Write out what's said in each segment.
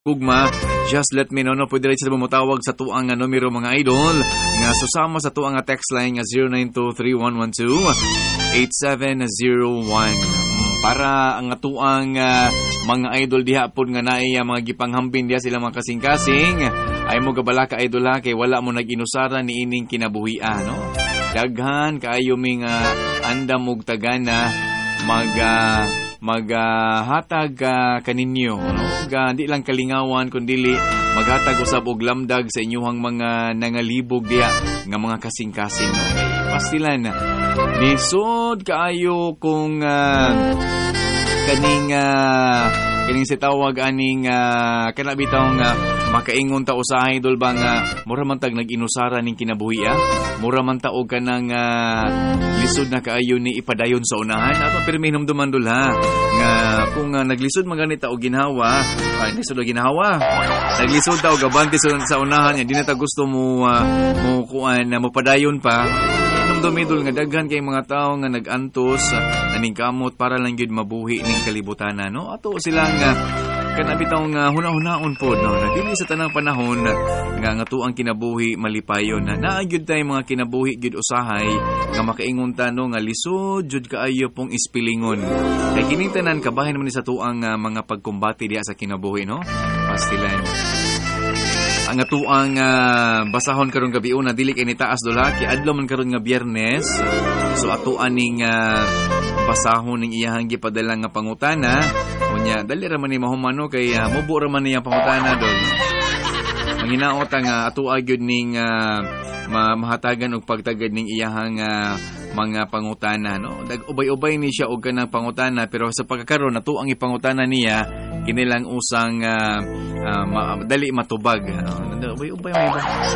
Kugma, just let me know, no, pwede rin sila bumutawag sa tuang numero mga idol, nga susama sa tuang text line nga 0923-112-8701. Para ang tuang mga idol diha po nga naay mga gipanghambin diha sila mga kasing-kasing, ay mo gabala ka idol ha, kay wala mo nag-inusara ni ining kinabuhian, no? Daghan kaayo ming andam ug tagana maghatag kaninyo, no? Di lang kalingawan kundi maghatag usab og lamdag sa inyong mga nangalibog diya nga mga kasing-kasing, no? Pastilan nisod kaayo kung kaning si tawag aning kanabitaw nga makaingon ta usahay idol ba nga mura man tag nag-inusara ning kinabuhi mura man ta og kanang lisod na kaayo ni ipadayon sa unahan ato pirmi hinumduman dul ha nga kung naglisod man ganita og ginhawa lisod og ginhawa naglisod ta og gabanti sa unahan di na ta gusto mo kuan mo padayon pa hinumdumidol nga daghan kay mga tawo nga nagantos aning kamot para lang gyud mabuhi ning kalibutan, no? Ato silang kanabitaw nga hunahunahon pod, no? Dili sa tanang panahon nga tuang kinabuhi malipayon na naagyud tay mga kinabuhi gyud usahay nga makaingon ta no nga lisod jud kaayo pong ispilingon. Kay kining tanan kabahin man ni sa tuang mga pagkumbati diha sa kinabuhi, no? Pastilan. Ang atuang basahon karon gabi una dili kay ni taas dola kay adlaw man karon nga Biyernes. So ato aning basahon ning iyahang gipadala nga pangutana. Unya dali ra man ni mahumano kay mubo ra man niya pangutana dol. Manginaot nga ato agyud ning mahatagan og pagtagad ning iyahang mga pangutana, no? Dag-ubay-ubay ni siya og kanang pangutana pero sa pagkakaroon nato ang ipangutana niya kinilang usang dali matubag. Ubay-ubay may ba?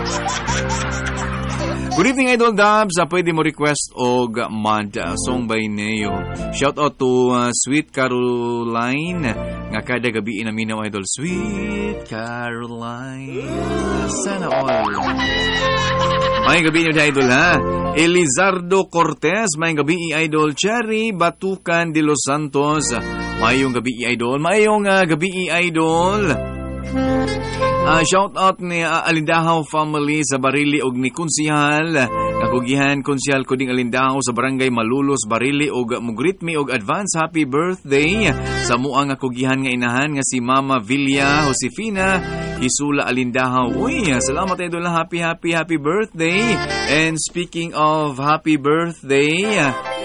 Good evening, Idol Dabs. Pwede mo request og Mad song by Neo. Shout out to Sweet Caroline nga kada gabi inaminaw Idol. Sweet Caroline. Sana all. May gabi niyo Idol ha. Elizardo Cortez, may gabi Idol. Cherry Batucan de Los Santos. Mayong gabi Idol. Mayong gabi Idol. Shout out ni Alindahaw family sa Barili og ni Kunsihal. Nakugihan Kunsihal ko ding Alindahaw sa Barangay Malulos, Barili og mugreet me og advance happy birthday sa muang kugihan nga inahan nga si Mama Villa Josefina Isula Alindahaw. Uy, salamat idol, happy birthday. And speaking of happy birthday,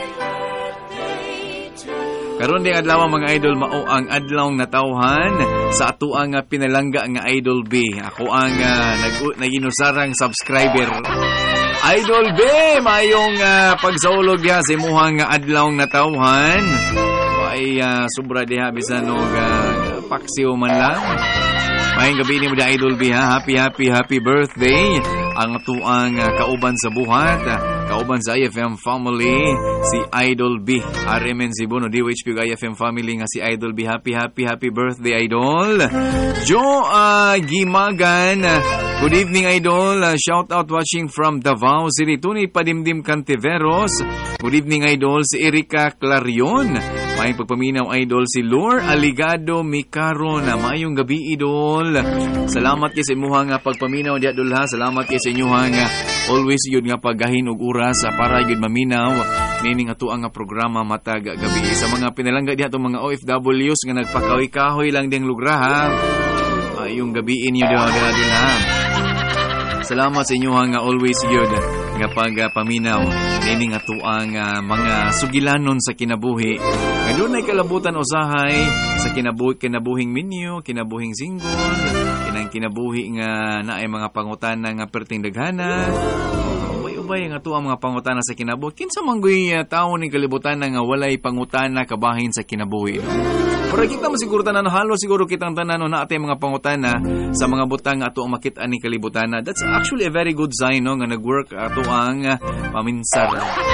karon ding adlaw mga idol mao ang adlawng natawhan sa ato ang pinalangga nga Idol B. Ako ang naginusarang subscriber. Idol B, mayong pagsaulog ya sa imuhang adlawng natawhan. Ay sobra diha bisan og paksiw man lang. Mayong gabi ni mo da Idol B ha. Happy birthday. Ang tuang kauban sa buhat, kauban sa IFM family, si Idol B. RMN Cebu, no, DWHP IFM family nga si Idol B. Happy birthday, Idol. Joe Gimagan, good evening, Idol. Shout out watching from Davao City. Tuni Padimdim Cantiveros. Good evening, Idol. Si Erika Clarion. May pagpaminaw, Idol. Si Lore Aligado Micaron. Mayong gabi, Idol. Salamat kay sa imuhang pagpaminaw diha Idol ha. Salamat kay sa inyong always yun nga paggahin og oras para yun maminaw nining ato ang programa matag gabi sa mga pinalangga diha itong mga OFWs nga nagpakahoy-kahoy lang ding lugra ha. Yung gabiin nyo diha ha. Salamat sa inyong always yun nga pagpaminaw nining ato ang mga sugilanon sa kinabuhi. Nga doon ay kalabutan usahay sa kinabuhing minyo, kinabuhing single, kinabuhi nga naay mga pangutana nga perting daghana. Ubay nga to ang mga pangutana sa kinabuhi. Kinsa man goy tawo ning kalibutan nga walay pangutana kabahin sa kinabuhi. Pero kita masiguro tanan halo siguro kitang tanan na atay mga pangutana sa mga butang ato ang makit-an ning kalibutan. That's actually a very good sign no nga nagwork ato ang paminsar.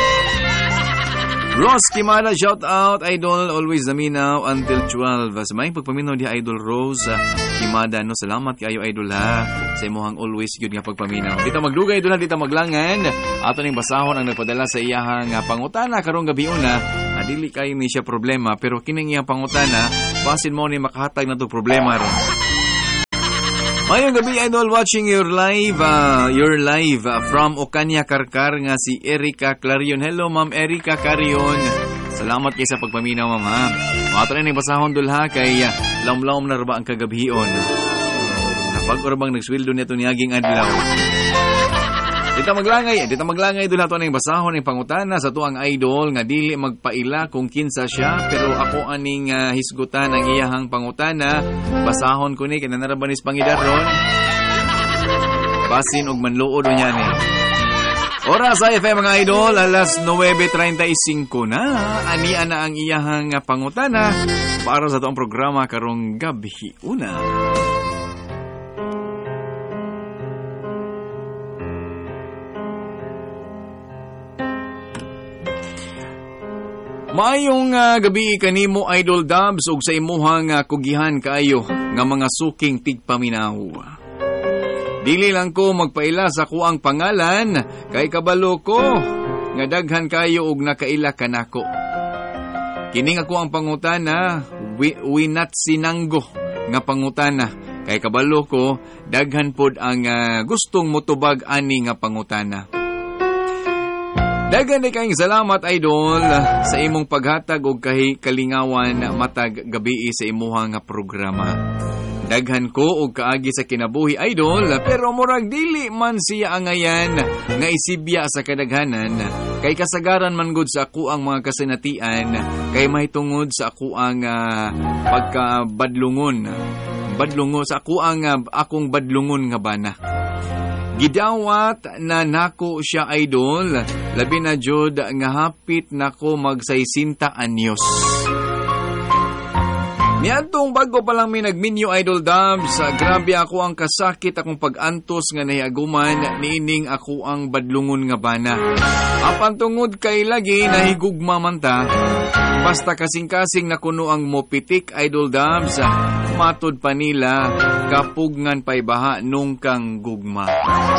Ross Kimada, shout out, Idol, always naminaw until 12. Sa may pagpaminaw di Idol Rose Kimada, no, salamat kayo Idol ha. Sa imuhang always yun nga pagpaminaw. Dito magdugay, Idol ha, dito maglangan. Ato ning basahon ang nagpadala sa iyahang pangutana karong gabi una. Dili kayo ni siya problema, pero kining iyang pangutana, basin mo ni makahatag na to problema ron. Mayong gabi, idol, watching your live from Ocania, Karkar nga si Erica Clarion. Hello, Ma'am Erica Clarion. Salamat kayo sa pagpaminaw, Ma'am. Ha? Mga tayo na basahon dulha kay lam-lam na raba ang kagabihion. Napag-urabang nagswildo nito niyaging adlaw. Dito maglangay dulha to na yung basahon ng pangutana sa tuang idol nga dili magpaila kung kinsa siya, pero ako aning hisgutan ang iyahang pangutana. Basahon ko ni kinanarabanis pangidaron. Basin og manluod niya ni. Oras sa FM mga idol, alas 9:35 na. Ania na ang iyahang pangutana para sa tuang programa karong gabi una. Maayong gabi kanimo Idol Dubs ug sa imuhang kugihan kaayo nga mga suking tigpaminaw. Dili lang ko magpaila sa kuang pangalan kay kabalo ko nga daghan kayo ug nakaila kanako. Kini nga kuang pangutana winat sinanggo nga pangutana kay kabalo ko daghan pod ang gustong motubag ani nga pangutana. Dagan kayong salamat idol sa imong paghatag og kalingawan matag gabi sa imuhang programa. Daghan ko og kaagi sa kinabuhi idol, pero murag dili man siya angayan nga isibya sa kadaghanan kay kasagaran man gud sa ako ang mga kasinatian kay mahitungod sa ako ang pagkabadlungon sa ako ang akong badlungon nga bana. Gidawat na nako siya idol, labi na jud nga hapit nako mag-60 anyos. Niadtong bago pa lang mi nagminyo Idol Dubs, grabe ako ang kasakit akong pag-antos nga nahiaguman niining ako ang badlungon nga bana. Apan tungod kay lagi nahigugma man ta, basta kasing-kasing na kuno ang mopitik Idol Dubs, matod pa nila kapugngan pay baha nung kang gugma.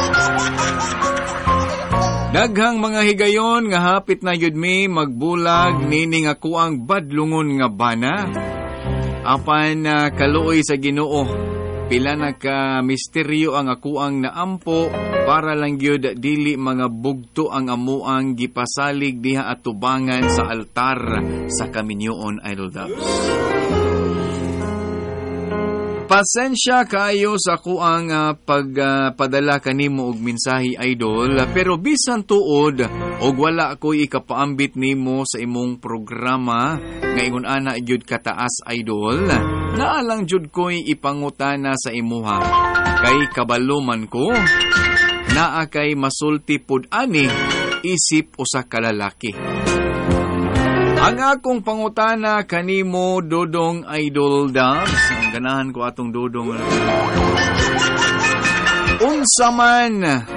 Daghang mga higayon nga hapit na yud mi magbulag nining ako ang badlungon nga bana. Apan kaluoy sa Ginoo, pila na ka misteryo ang ako ang naampo para lang gyud dili mga bugto ang amuang gipasalig diha at tubangan sa altar sa kaminyoon Idol Dubs. Pasensya kayo sa kuang pagpadala kanimo og mensahe Idol, pero bisan tuod og wala ako'y ikapaambit nimo sa imong programa nga ingon ana gyud kataas Idol, naalang jud ko'y ipangutana sa imuha kay kabalo man ko naa kay masulti pud ani isip usa ka lalaki. Ang akong pangutana kanimo Dodong Idol Dubs, ang ganahan ko atong Dodong. Unsa man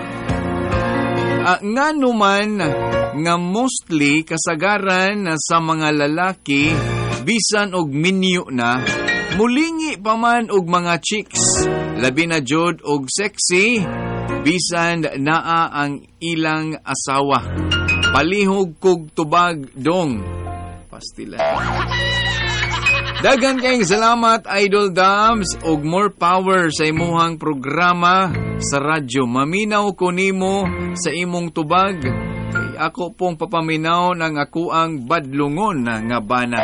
ngano man nga mostly kasagaran sa mga lalaki bisan og minyo na mulingi pa man og mga chicks labi na jud og sexy bisan naa ang ilang asawa. Palihog kog tubag dong. Pastila. Dagan kayong salamat Idol Dubs og more power sa imuhang programa sa radyo. Maminaw ko nimo sa imong tubag kay ako pong papaminaw ng ako ang badlungon nga bana.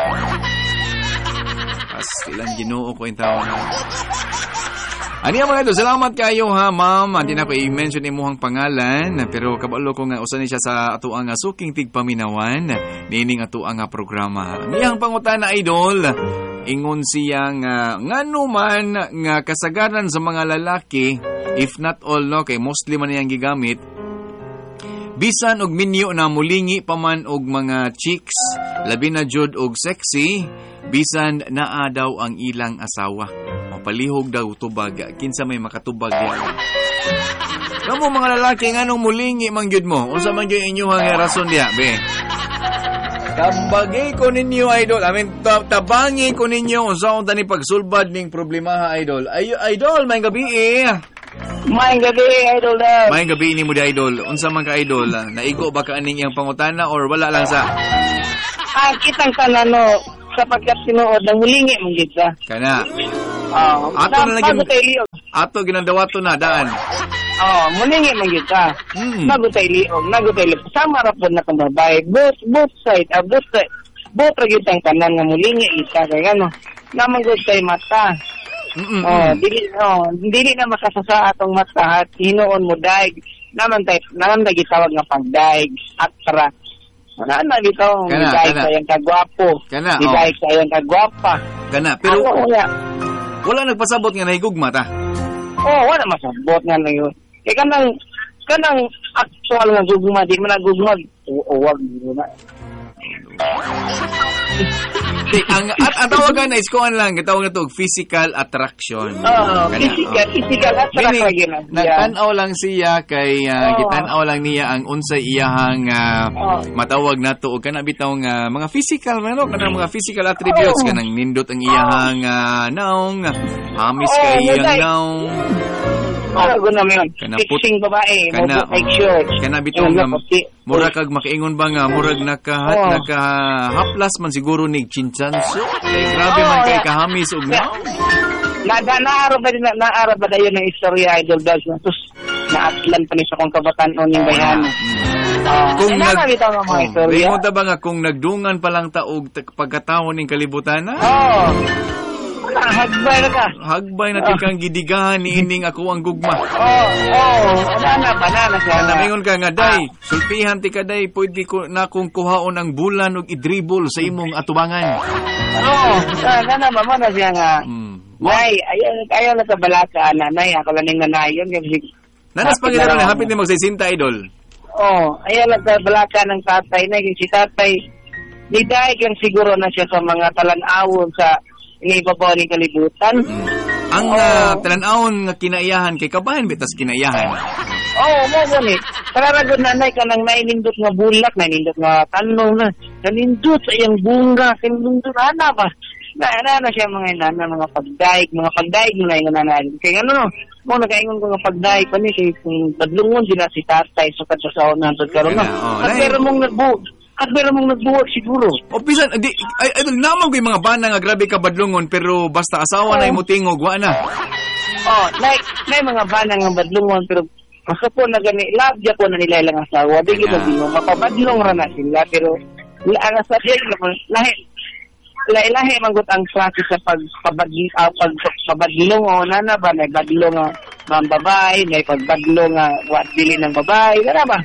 Pastilan Ginoo ko yung tao na. Ani mga ito, salamat kayo ha ma'am. Hindi na ko i-mention imuhang pangalan, pero kabalo ko nga usan siya sa ato ang suking tigpaminawan nining ato ang programa. Niyang pangutana Idol, ingon siyang ngano man nga kasagaran sa mga lalaki, if not all no, kay mostly man niyang gigamit, bisan og minyo na mulingi pa man og mga chicks, labi na jud og sexy, bisan naa daw ang ilang asawa. Mapalihog daw tubag, kinsa may makatubag yan. Kamo mga lalaki nganong mulingi man gyud mo? Unsa man gyud inyong rason diha, be? Kambagay ko ninyo Idol. Tabangi ko ninyo unsa unta ni pagsulbad ning problema ha Idol. Idol, may gabi May gabi, Idol Dubs. May gabi ni mo di Idol. Unsa man ka Idol? Naigo ba ka aning iyang pangutana or wala lang sa? Kitang kanano sa pagkat sinuod nang hulingi mong gid sa. Kana. Ato ginadawato na daan. Mulingi man gyud ka. Nagutay liog, nagutay liog. Sama ra pod na kang babae. Both side, both ra gyud ang tanan nga mulingi isa kay ano. Naman gyud tay mata. Dili na makasasa atong mata at hinuon mo daig. Naman gitawag nga pagdaig atra. Na gitawag daig sayang kagwapo. Daig sayang kagwapa. Pero wala nagpasabot nga nahigugma ta. Wala masabot nga na yun. Kanang actual nga gugma, di man nagugma. Wag na. Ang tawagan na iskoan lang, gitawag na to physical attraction. Physical attraction. Nagtanaw lang siya kay gitanaw lang niya ang unsay iyahang matawag nato og kana bitaw nga mga physical kanang mga physical attributes kanang nindot ang iyahang naong, hamis kay iyang naong. Ako na yun. Fixing babae, make sure. Kana bitaw nga mura kag makaingon ba nga murag nakahaplas man siguro nig chinchanso. Grabe man kay kahamis og naong. Naarab ba dayon ng istorya Idol Dogs na sus naatlan pa ni sa kong kabatan-on yung bayan. Kung ringon ta ba nga kung nagdungan pa lang taog pagkataon ning kalibutan na? Hagbay na ka. Hagbay na tikang gidigahan ni ining ako ang gugma. Banana siya. Namingon ka nga, day, sultihan ti ka, day, pwede ko na kung kuhaon ang bulan o idribble sa imong atubangan. Naman na siya nga. Nay, ayaw na sa balaka, nanay, ako lang yung nanay. Nanas Panginoon na hapit ni magsisinta, Idol. Ayaw na sa balaka ng tatay, na si tatay, di dahil kang siguro na siya sa mga talanawon sa ibabaw ni kalibutan. Ang talanawon nga kinaiyahan kay kabahan bitas kinaiyahan. Mo gani. Kararagod nanay ka nang nainindot nga bulak, nainindot nga tanong na. Nanindot sa iyang bunga, kinindot ana ba? Na siya mga pagdaig na yung nanay. Kaya ano, mo nakaingon ko nga pagdaig pa ni kay kung padlungon sila si tatay sa kadsasaon na hantod karon na. At meron mong nagbuwag siguro. O pisan, idol, naman ko yung mga bana nga grabe ka badlungon, pero basta asawa na yung mutingog, wa na. May mga bana nga badlungon, pero masa po na gani, labya po na nila ilang asawa. Di kita binong, mapabadlong ra na sila, pero ang asawa, lahi manggut ang klase sa pagpabadlong o nana ba, may badlong ng babae, may pagbadlong wat dili ng babae, gana ba?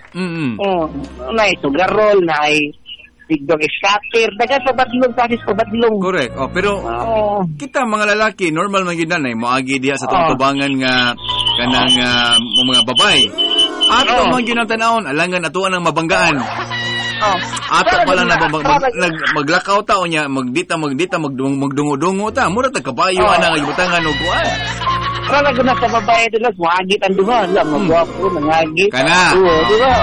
May sugarol, na ay tigdog scatter, dagat pabadlong kasi pabadlong. Correct. Pero kita mga lalaki, normal man gyud na moagi diha sa tubangan nga kanang mga babae. Ato man gyud ang tanawon, alangan atuan ang mabanggaan. Ato pala na maglakaw ta o niya, magdita, magdungo-dungo ta. Mura ta kabayo ana nga gibutangan og kuan. Para na sa babae dilas, wagit ang duha, magwapo, nangagi. Kana. Di ba?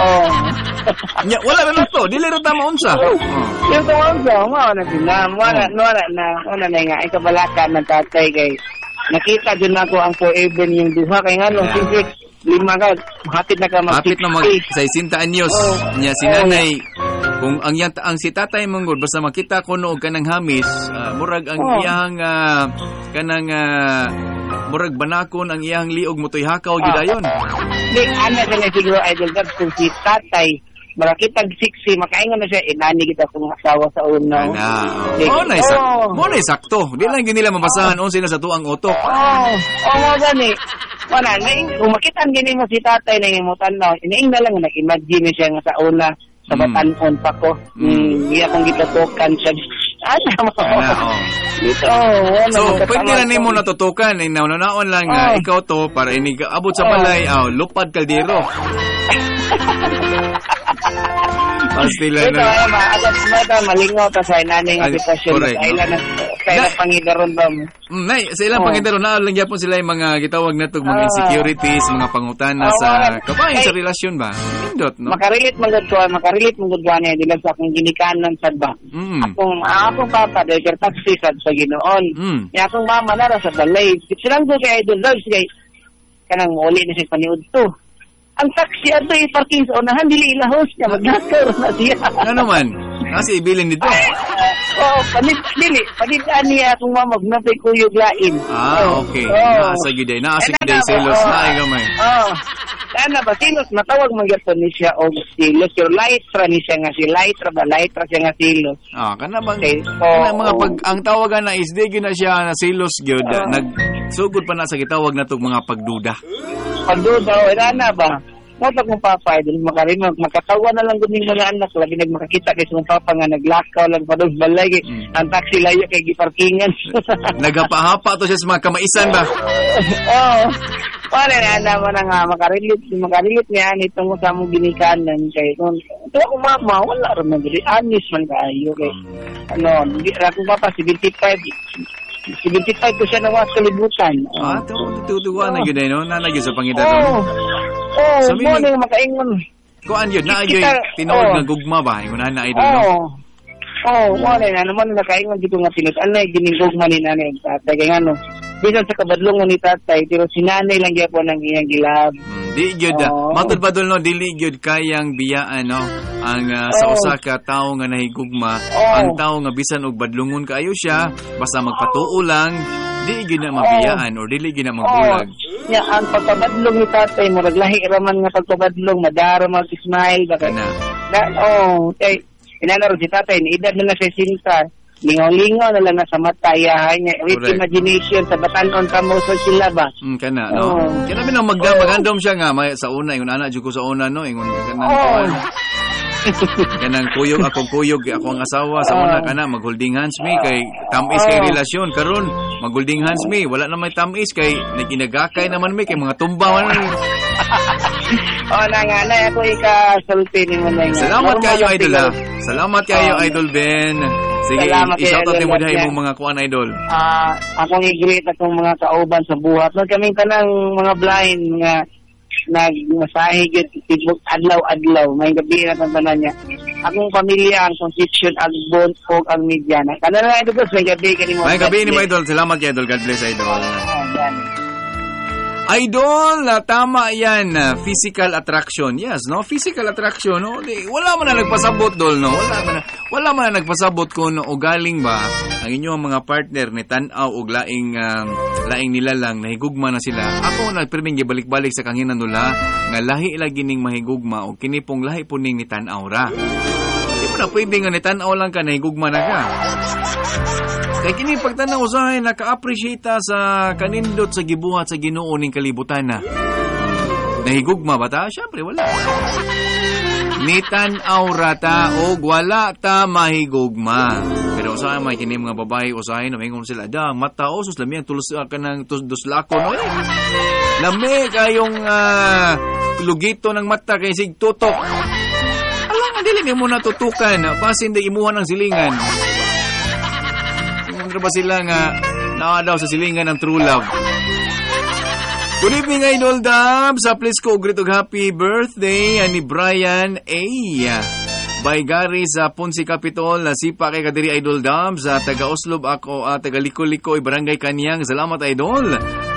Wala na to, dili ra ta maunsa. Yung taonsa, na sila. Wala na nga, ikabalakan ng tatay kay nakita din ako ang forever yung duha kay ngano, siyempre, 5 ka, hatid na ka hapit na sa 60 anyos niya si nanay. Kung ang si tatay manggod basta makita ko noog kanang hamis, murag ang iyang kanang murag banakon ang iyang liog motoy hakaw gyud ayon. Di ana na siguro Idol Dogs kung si tatay makita siksi makaingon na siya inani kita kung asawa sa una. Mo na sakto. Di lang nila mabasahan unsa na sa tuang utok. Mo gani. Wala na kung makita gini mo si tatay na imutan na iniing na lang nag-imagine siya nga sa una sa batanon pa ko. Iya kong gitutukan siya. So, pwede na nimo natutukan. Naunanaon lang ikaw to para abot sa balay. Lupad kaldero. Pastila na. Ito, malingaw ta sa inanay nga sitwasyon. Sa ilang pangidaron ba mo? Sa ilang pangidaron, naalang yapon sila yung mga gitawag na ito, mga insecurities, mga pangutana sa kabahin sa relasyon ba? Indot, no? Makarilit manggudwa niya, dilag sa akong ginikanan sa ba? Akong papa, dahil taxi sa Ginoon. Akong mama na sa balay. Silang doon kay Idol Dogs, kay kanang uli na siya paniud to. Ang taxi ato parking sa unahan, dili ilahos niya, magnakaroon na siya. Ano man? Kasi ibilin dito. Panitaan niya akong mamag na pa'y kuyog lain. Okay. Naasa gyud selos na gamay. Sana ba silos matawag magyapon ni siya og silos yung litra ni siya nga si litra siya nga silos. Kana bang kana mga pag ang tawagan na is di na siya na silos gyud nagsugod pa na sa gitawag na tong mga pagduda. Pagduda ana ba? Motak mong papa, dili makarimag, makatawa na lang gud ning mga anak, labi nagmakakita kay mong papa nga naglakaw lang pa dos balay, ang taxi layo kay giparkingan. Nagapahapa to siya sa mga kamaisan ba? Wala na naman nga makarilit niya nitong sa mong ginikanan kay kung ito ako mama, wala rin man dili, anis man kayo kay akong papa 75 ko siya na was kalibutan. Tutuwa na yun no? Nanagyo sa Panginoon. So, mo na yung makaingon. Kuan yun, naagyo yung tinuod na gugma ba? Yung na idol no? Mo na naman nakaingon dito nga tinuod. Anay, ginigugma ni nanay. Tatay, kaya nga no. Bisan sa kabadlongon ni tatay, pero si nanay lang po ng iyang gilab. Di gyud matod no dili gyud kayang biyaan no ang sa usa ka tawo nga nahigugma ang tawo nga bisan og badlungon kaayo siya basta magpatuo lang di gyud na mabiyaan or dili gyud na magbulag. Ang pagpabadlong ni tatay mo naglahi raman nga pagpabadlong madara mag-smile baka na. Kay inanaro si tatay ni edad na siya sinta. Lingaw-lingaw na lang nasa mata yahay niya with imagination sa batanon kamo sa sila ba kana no kaya namin magandom siya nga sa una yung anak jud ko sa una no ingon kanang kuyog akong asawa sa una kana mag-holding hands me kay tamis kay relasyon karon mag-holding hands me wala na may tamis kay naginagakay naman me kay mga tumba man nanganay ako ikasulti ni mo na salamat kayo idol Ben. Sige, i-shoutout mo dahil mong mga kuan idol. Akong i-greet akong mga kauban sa buhat. Kaming tanang mga blind nga nagmasahe gyud adlaw-adlaw. May gabi na tanan niya. Akong pamilya ang Constitution Agbon o ang media na. Kana na idol may gabi kanimo. May gabi ni mo idol. Salamat kay idol. God bless idol. Idol, tama yan. Physical attraction. Yes, no? Physical attraction, no? Wala man na nagpasabot, dol, no? Wala man na nagpasabot kung galing ba ang inyong mga partner ni tanaw o laing nila lang, nahigugma na sila. Ako nagpirding gibalik-balik sa kanginan nula nga lahi lagi ning mahigugma o kinipong lahi po ning ni tanaw ra. Di mo na pwede nga ni tanaw lang ka, nahigugma na ka. Kaya kini pagtanaw usahay naka-appreciate sa kanindot sa gibuhat sa Ginoo ning kalibutan na. Nahigugma ba ta? Syempre wala. Ni tan-aw rata o wala ta mahigugma. Pero usahay may kini mga babae usahay na mingon sila da mata o sus lami ang tulos ka ng duslako no. Lami kayong lugito ng mata kay sig tutok. Alang dili ni mo natutukan pasin di imuhan ng silingan. Ano ba sila nga daw sa silingan ng true love. Good evening Idol Dabs. Please ko greet og happy birthday ni Brian A. By Gary sa Ponce Capitol. Sipa kay kadiri Idol Dabs. Taga Oslob ako, taga Liko-Liko, Barangay Kanyang. Salamat Idol.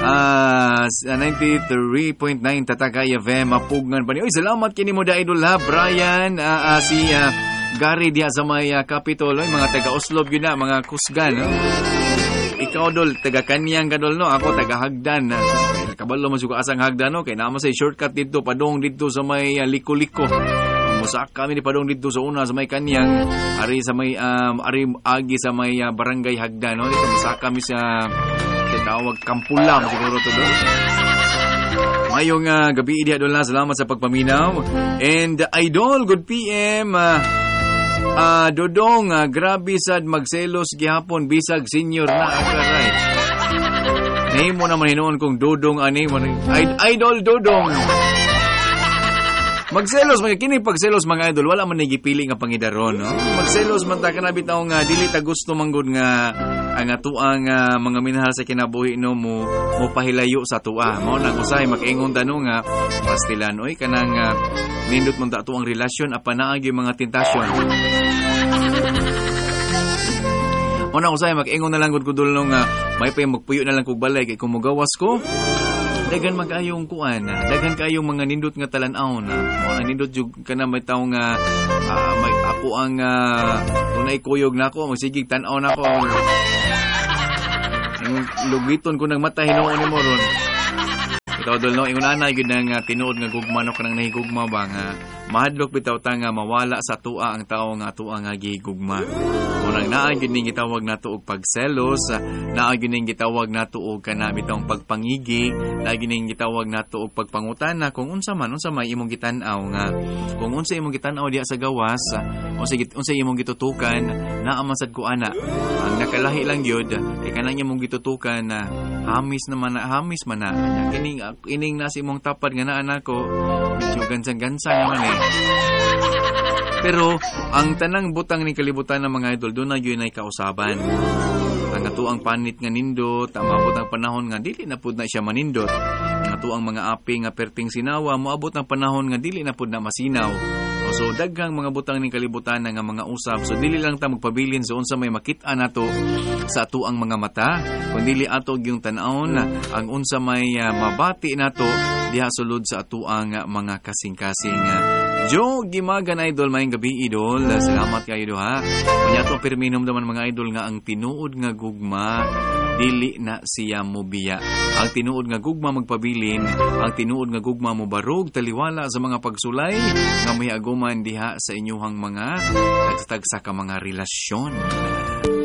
93.9 Tatagay FM Mapugngan pa ni. Oy, salamat kini mo da Idol ha Brian. Gary diya sa may Capitol, mga taga Oslob yun na, mga kusgan. No? Ikaw, Dol, taga Kanyang ka, Dol, no? Ako, taga Hagdan. Kabalo mo suka asang Hagdan, no? Kaya naman say shortcut dito, padong dito sa may Liko-Liko. Musak kami ni padong dito sa una sa may Kanyang, ari sa may, ari agi sa may Barangay Hagdan, no? Dito, musak kami sa tawag Kampulam, siguro to, Dol. Ngayong gabi, Idol na, salamat sa pagpaminaw. And, Idol, good PM, Dodong, grabe sad magselos gihapon bisag senior na akaray. Nahimo naman hinoon kong Dodong ani mo. Idol Dodong. Magselos kini pagselos mga idol wala man nagipili nga pangidaron no. Magselos man ta kana bitaw nga dili ta gusto manggod nga ang atuang mga minahal sa kinabuhi no mo pahilayo sa tua. Mao nang usahay mag-ingon tanong nga pastilan oy kanang nindot man ta atuang relasyon apan naa gyud mga tentasyon. Mao nang usahay mag-ingon na lang gud kudul no nga may pa magpuyo na lang kog balay kay kung mugawas ko daghan mag-ayong kuan, daghan kayong mga nindot nga talanaw na. Mga nindot jud kana may tawo nga may ako ang tunay kuyog nako, magsigig tan-aw nako. Ang lugiton ko ng mata hinuon nimo ron. Ikaw dol no ingon ana gyud nang tinuod nga gugma no kanang nahigugma ba nga mahadlok bitaw ta nga mawala sa tua ang tao nga tua nga gihigugma. Unang naa gyud ning gitawag nato og pagselos, naa gyud ning gitawag nato og kana bitong pagpangigi, naa gyud ning gitawag nato og pagpangutana kung unsa may imong gitan-aw nga kung unsa imong gitan-aw diha sa gawas, unsa imong gitutukan, naa man sad ko ana. Ang nakalahi lang gyud kay kanang imong gitutukan na hamis man na kining nasa imong tapad nga naa nako medyo gansang-gansang naman eh. Pero ang tanang butang ni kalibutan ng mga idol doon na yun ay kausaban. Ang ato ang panit nga nindot, amabot ang panahon nga dili na pud na siya manindot. Ang ato ang mga api nga perting sinawa, moabot ang panahon nga dili na pud na masinaw. So daghang mga butang ni kalibutan nga mga usab. So dili lang ta magpabilin sa unsa may makit-an nato sa ato ang mga mata, kundi ato yung tan-awon ang unsa may mabati nato diha sulod sa ato ang mga kasing-kasing. Jo, gimagan idol, maayong gabi idol. Salamat kayo ha. Kunya to perminom naman mga idol nga ang tinuod nga gugma dili na siya mobiya. Ang tinuod nga gugma magpabilin, ang tinuod nga gugma mo barog taliwala sa mga pagsulay nga may aguman diha sa inyuhang mga tagtag sa ka mga relasyon.